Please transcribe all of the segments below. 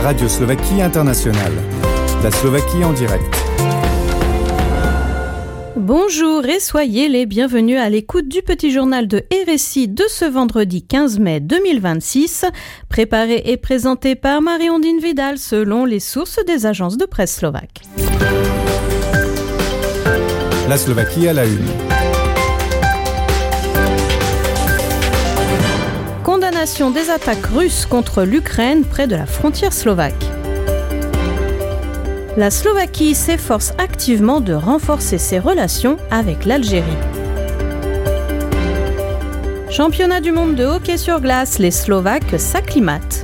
Radio Slovaquie Internationale. La Slovaquie en direct. Bonjour et soyez les bienvenus à l'écoute du petit journal de RSI de ce vendredi 15 mai 2026, préparé et présenté par Marie-Ondine Vidal selon les sources des agences de presse slovaques. La Slovaquie à la une. Condamnation des attaques russes contre l'Ukraine près de la frontière slovaque. La Slovaquie s'efforce activement de renforcer ses relations avec l'Algérie. Championnat du monde de hockey sur glace, les Slovaques s'acclimatent.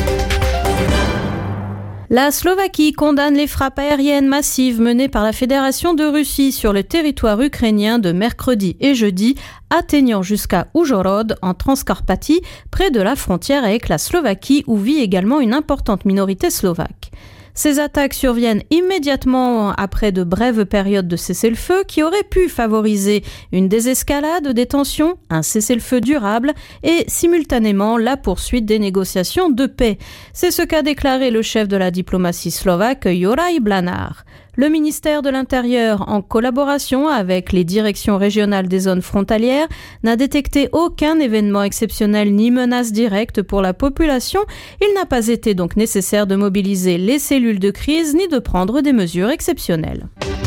La Slovaquie condamne les frappes aériennes massives menées par la Fédération de Russie sur le territoire ukrainien de mercredi et jeudi, atteignant jusqu'à Užhorod en Transcarpathie, près de la frontière avec la Slovaquie où vit également une importante minorité slovaque. Ces attaques surviennent immédiatement après de brèves périodes de cessez-le-feu qui auraient pu favoriser une désescalade des tensions, un cessez-le-feu durable et simultanément la poursuite des négociations de paix. C'est ce qu'a déclaré le chef de la diplomatie slovaque, Juraj Blanár. Le ministère de l'Intérieur, en collaboration avec les directions régionales des zones frontalières, n'a détecté aucun événement exceptionnel ni menace directe pour la population. Il n'a pas été donc nécessaire de mobiliser les cellules de crise ni de prendre des mesures exceptionnelles.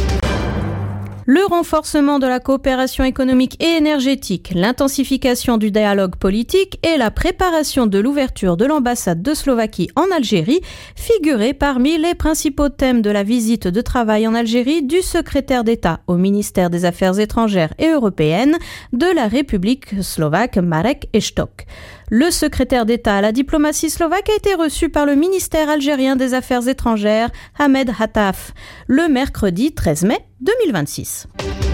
Le renforcement de la coopération économique et énergétique, l'intensification du dialogue politique et la préparation de l'ouverture de l'ambassade de Slovaquie en Algérie figuraient parmi les principaux thèmes de la visite de travail en Algérie du secrétaire d'État au ministère des Affaires étrangères et européennes de la République slovaque Marek Eštok. Le secrétaire d'État à la diplomatie slovaque a été reçu par le ministère algérien des Affaires étrangères, Ahmed Hattaf, le mercredi 13 mai 2026.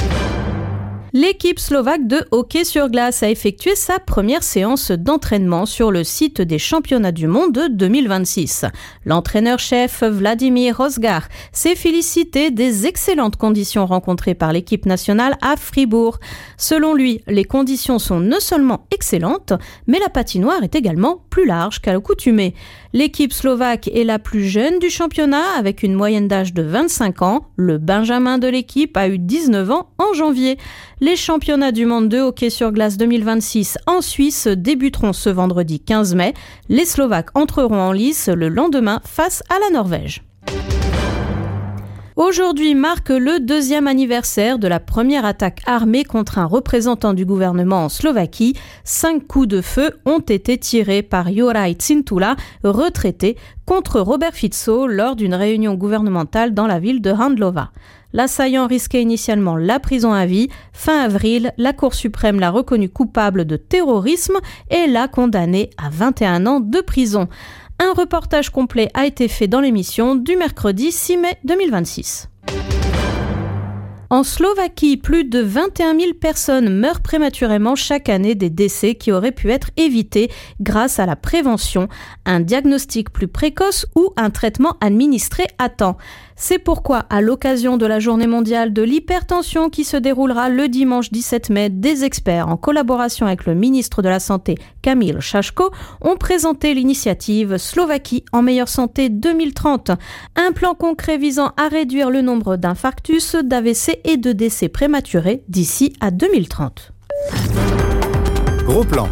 L'équipe slovaque de hockey sur glace a effectué sa première séance d'entraînement sur le site des championnats du monde de 2026. L'entraîneur-chef Vladimír Rozgar s'est félicité des excellentes conditions rencontrées par l'équipe nationale à Fribourg. Selon lui, les conditions sont non seulement excellentes, mais la patinoire est également plus large qu'à l'accoutumée. L'équipe slovaque est la plus jeune du championnat avec une moyenne d'âge de 25 ans. Le benjamin de l'équipe a eu 19 ans en janvier. Les championnats du monde de hockey sur glace 2026 en Suisse débuteront ce vendredi 15 mai. Les Slovaques entreront en lice le lendemain face à la Norvège. Aujourd'hui marque le deuxième anniversaire de la première attaque armée contre un représentant du gouvernement en Slovaquie. 5 coups de feu ont été tirés par Juraj Cintula, retraité, contre Robert Fico lors d'une réunion gouvernementale dans la ville de Handlova. L'assaillant risquait initialement la prison à vie. Fin avril, la Cour suprême l'a reconnu coupable de terrorisme et l'a condamné à 21 ans de prison. Un reportage complet a été fait dans l'émission du mercredi 6 mai 2026. En Slovaquie, plus de 21 000 personnes meurent prématurément chaque année des décès qui auraient pu être évités grâce à la prévention, un diagnostic plus précoce ou un traitement administré à temps. C'est pourquoi, à l'occasion de la Journée mondiale de l'hypertension qui se déroulera le dimanche 17 mai, des experts, en collaboration avec le ministre de la Santé, Kamil Šaško, ont présenté l'initiative Slovaquie en meilleure santé 2030, un plan concret visant à réduire le nombre d'infarctus, d'AVC et de décès prématurés d'ici à 2030. Gros plan.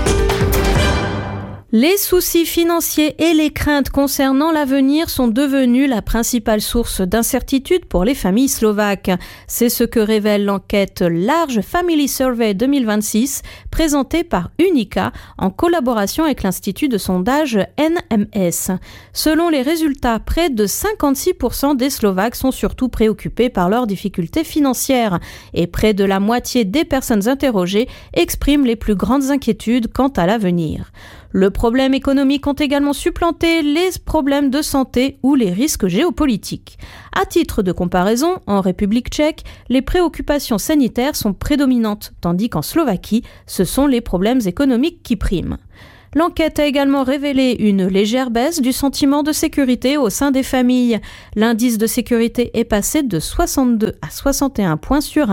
Les soucis financiers et les craintes concernant l'avenir sont devenus la principale source d'incertitude pour les familles slovaques. C'est ce que révèle l'enquête Large Family Survey 2026 présentée par Unica en collaboration avec l'institut de sondage NMS. Selon les résultats, près de 56% des Slovaques sont surtout préoccupés par leurs difficultés financières et près de la moitié des personnes interrogées expriment les plus grandes inquiétudes quant à l'avenir. Le problème économique ont également supplanté les problèmes de santé ou les risques géopolitiques. À titre de comparaison, en République tchèque, les préoccupations sanitaires sont prédominantes, tandis qu'en Slovaquie, ce sont les problèmes économiques qui priment. L'enquête a également révélé une légère baisse du sentiment de sécurité au sein des familles. L'indice de sécurité est passé de 62 à 61 points sur un an.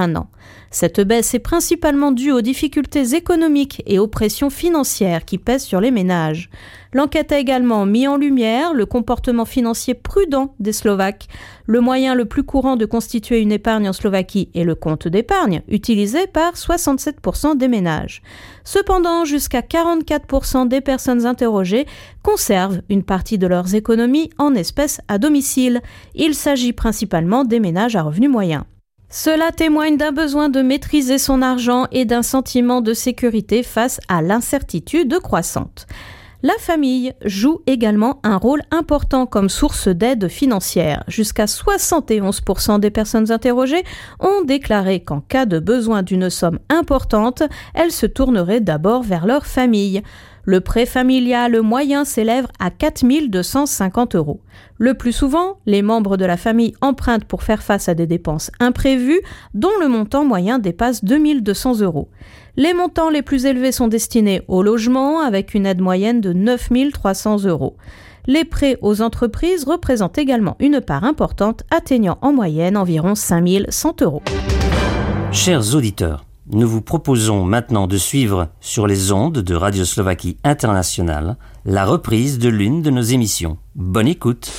Cette baisse est principalement due aux difficultés économiques et aux pressions financières qui pèsent sur les ménages. L'enquête a également mis en lumière le comportement financier prudent des Slovaques. Le moyen le plus courant de constituer une épargne en Slovaquie est le compte d'épargne, utilisé par 67% des ménages. Cependant, jusqu'à 44% des personnes interrogées conservent une partie de leurs économies en espèces à domicile. Il s'agit principalement des ménages à revenus moyens. Cela témoigne d'un besoin de maîtriser son argent et d'un sentiment de sécurité face à l'incertitude croissante. La famille joue également un rôle important comme source d'aide financière. Jusqu'à 71% des personnes interrogées ont déclaré qu'en cas de besoin d'une somme importante, elles se tourneraient d'abord vers leur famille. Le prêt familial moyen s'élève à 4 250 €. Le plus souvent, les membres de la famille empruntent pour faire face à des dépenses imprévues, dont le montant moyen dépasse 2 200 €. Les montants les plus élevés sont destinés au logement, avec une aide moyenne de 9 300 €. Les prêts aux entreprises représentent également une part importante, atteignant en moyenne environ 5 100 €. Chers auditeurs, nous vous proposons maintenant de suivre sur les ondes de Radio Slovaquie Internationale la reprise de l'une de nos émissions. Bonne écoute!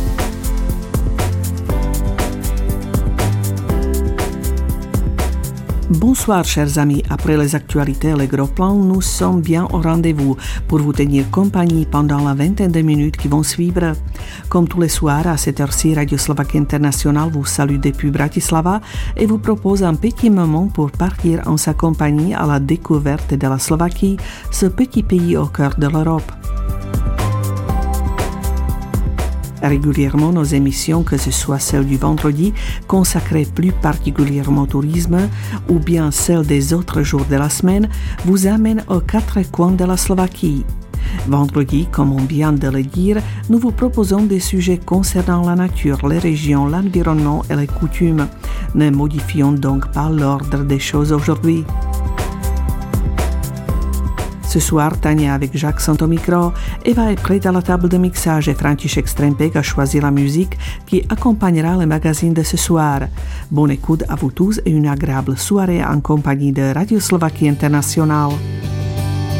Bonsoir chers amis, après les actualités et les gros plans, nous sommes bien au rendez-vous pour vous tenir compagnie pendant la vingtaine de minutes qui vont suivre. Comme tous les soirs, à cette heure-ci, Radio Slovaquie Internationale vous salue depuis Bratislava et vous propose un petit moment pour partir en sa compagnie à la découverte de la Slovaquie, ce petit pays au cœur de l'Europe. Régulièrement, nos émissions, que ce soit celles du vendredi, consacrées plus particulièrement au tourisme, ou bien celles des autres jours de la semaine, vous amènent aux quatre coins de la Slovaquie. Vendredi, comme on vient de le dire, nous vous proposons des sujets concernant la nature, les régions, l'environnement et les coutumes. Ne modifions donc pas l'ordre des choses aujourd'hui. Ce soir, Tania avec Jacques sont au micro, Eva est prête à la table de mixage et František Strempek a choisi la musique qui accompagnera le magazine de ce soir. Bonne écoute à vous tous et une agréable soirée en compagnie de Radio Slovaquie Internationale.